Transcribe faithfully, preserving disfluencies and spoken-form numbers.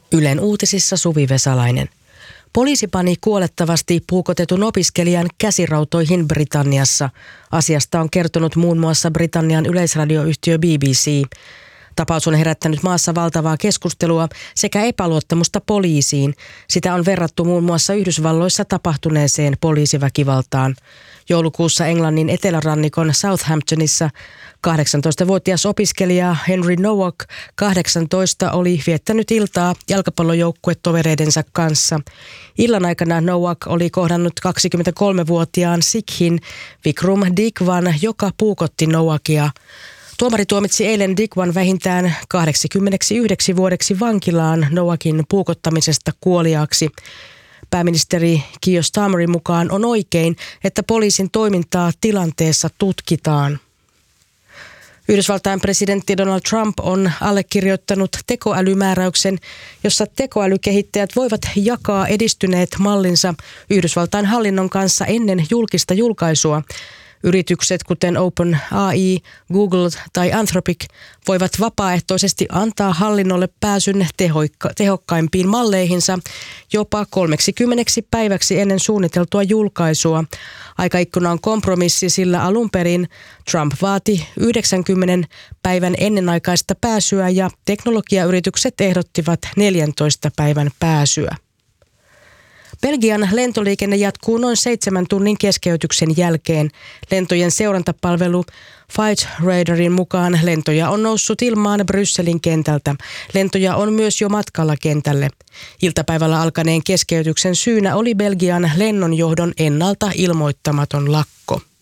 Ylen uutisissa Suvi Vesalainen. Poliisi pani kuolettavasti puukotetun opiskelijan käsirautoihin Britanniassa. Asiasta on kertonut muun muassa Britannian yleisradioyhtiö B B C. Tapaus on herättänyt maassa valtavaa keskustelua sekä epäluottamusta poliisiin. Sitä on verrattu muun muassa Yhdysvalloissa tapahtuneeseen poliisiväkivaltaan. Joulukuussa Englannin etelärannikon Southamptonissa kahdeksantoistavuotias opiskelija Henry Nowak, kahdeksantoista, oli viettänyt iltaa jalkapallojoukkuetovereidensa kanssa. Illan aikana Nowak oli kohdannut kaksikymmentäkolmevuotiaan Sikhin Vikram Digwan, joka puukotti Nowakia. Tuomari tuomitsi eilen Digwan vähintään kahdeksankymmentäyksi vuodeksi vankilaan Nowakin puukottamisesta kuoliaaksi. Pääministeri Keir Starmerin mukaan on oikein, että poliisin toimintaa tilanteessa tutkitaan. Yhdysvaltain presidentti Donald Trump on allekirjoittanut tekoälymääräyksen, jossa tekoälykehittäjät voivat jakaa edistyneet mallinsa Yhdysvaltain hallinnon kanssa ennen julkista julkaisua. Yritykset kuten OpenAI, Google tai Anthropic voivat vapaaehtoisesti antaa hallinnolle pääsyn tehoikka- tehokkaimpiin malleihinsa jopa kolmeksikymmeneksi päiväksi ennen suunniteltua julkaisua. Aikaikkuna on kompromissi, sillä alun perin Trump vaati yhdeksänkymmentä päivän ennenaikaista pääsyä ja teknologiayritykset ehdottivat neljäntoista päivän pääsyä. Belgian lentoliikenne jatkuu noin seitsemän tunnin keskeytyksen jälkeen. Lentojen seurantapalvelu Flight Radarin mukaan lentoja on noussut ilmaan Brysselin kentältä. Lentoja on myös jo matkalla kentälle. Iltapäivällä alkaneen keskeytyksen syynä oli Belgian lennonjohdon ennalta ilmoittamaton lakko.